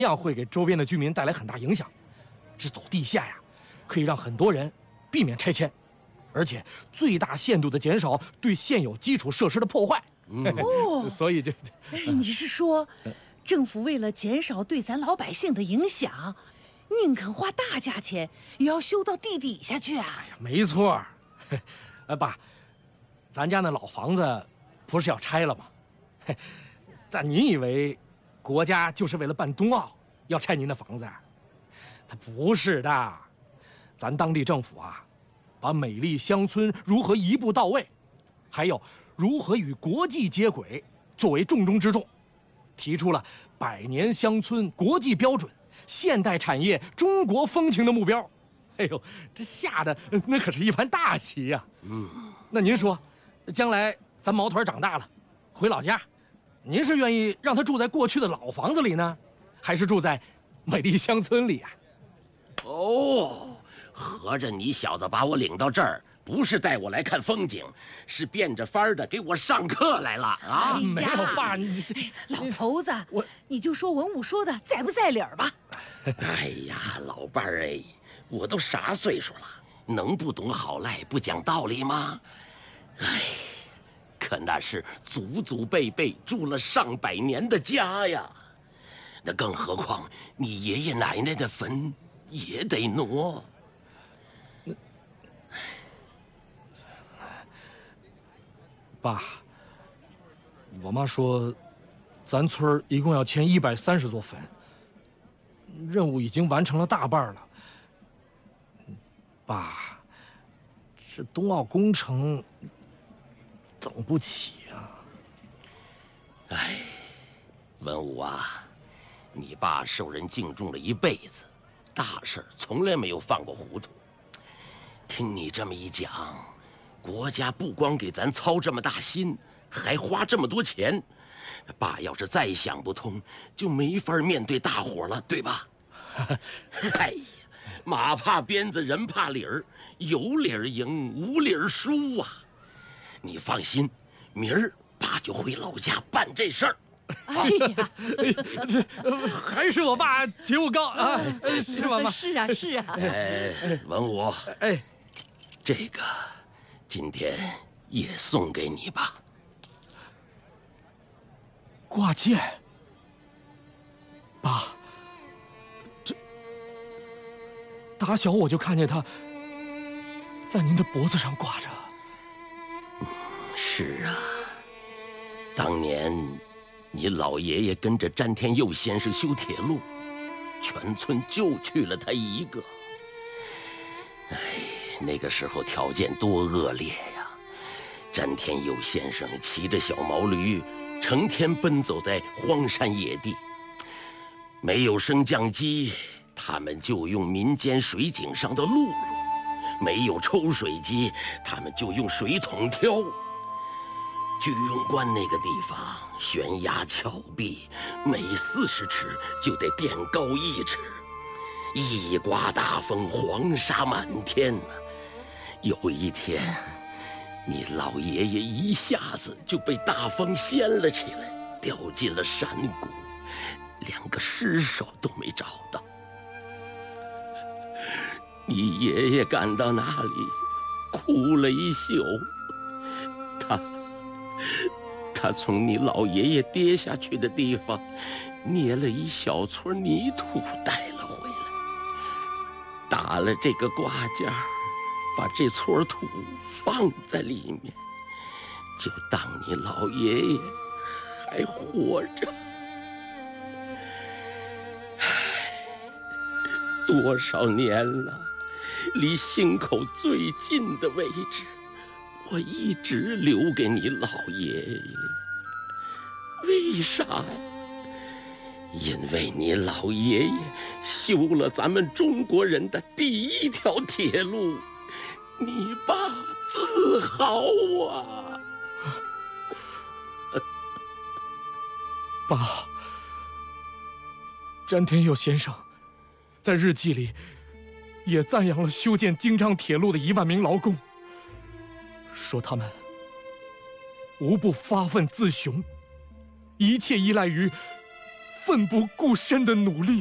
样会给周边的居民带来很大影响。是走地下呀，可以让很多人避免拆迁，而且最大限度地减少对现有基础设施的破坏。 哦， 所以你是说，政府为了减少对咱老百姓的影响，宁肯花大价钱也要修到地底下去啊？ 哎呀，没错。爸，咱家那老房子不是要拆了吗？但您以为国家就是为了办冬奥要拆您的房子啊？它不是的，咱当地政府啊，把美丽乡村如何一步到位，还有如何与国际接轨作为重中之重，提出了100年乡村国际标准、现代产业中国风情的目标。哎呦，这下的那可是一盘大棋呀！那您说，将来咱毛团长大了，回老家，您是愿意让他住在过去的老房子里呢，还是住在美丽乡村里啊？ 哦，合着你小子把我领到这儿，不是带我来看风景，是变着法儿的给我上课来了啊！ 没有爸，你老头子， 我你就说文武说的在不在理儿吧？ 哎呀，老伴儿哎，我都啥岁数了，能不懂好赖不讲道理吗？哎，可那是祖祖辈辈住了上百年的家呀，那更何况你爷爷奶奶的坟也得挪。 爸，我妈说，咱村一共要迁130座坟，任务已经完成了大半了。爸，这冬奥工程等不起啊！ 哎，文武啊，你爸受人敬重了一辈子，大事从来没有犯过糊涂。听你这么一讲，国家不光给咱操这么大心，还花这么多钱，爸要是再想不通，就没法面对大伙了，对吧？哎呀，马怕鞭子，人怕理儿，有理儿赢，无理儿输啊！你放心，明儿爸就回老家办这事儿。 哎呀， 这还是我爸觉悟高啊，是吗，妈？ 是啊，是啊。 文武， 哎， 这个今天也送给你吧。 挂件，爸，这打小我就看见它在您的脖子上挂着。 是啊，当年你老爷爷跟着詹天佑先生修铁路，全村就去了他一个。哎，那个时候条件多恶劣呀！詹天佑先生骑着小毛驴，成天奔走在荒山野地，没有升降机，他们就用民间水井上的辘轳；没有抽水机，他们就用水桶挑。居庸关那个地方，悬崖峭壁，每40尺就得垫高1尺，一刮大风，黄沙满天呢。有一天，你老爷爷一下子就被大风掀了起来，掉进了山谷，连个尸首都没找到。你爷爷赶到那里，哭了一宿。他从你老爷爷跌下去的地方捏了一小撮泥土带了回来，打了这个挂件，把这撮土放在里面，就当你老爷爷还活着。多少年了，离心口最近的位置，我一直留给你老爷爷。为啥呀？因为你老爷爷修了咱们中国人的第一条铁路，你爸自豪啊！ 爸，詹天佑先生在日记里也赞扬了修建京张铁路的1万名劳工，说他们无不发愤自雄，一切依赖于奋不顾身的努力。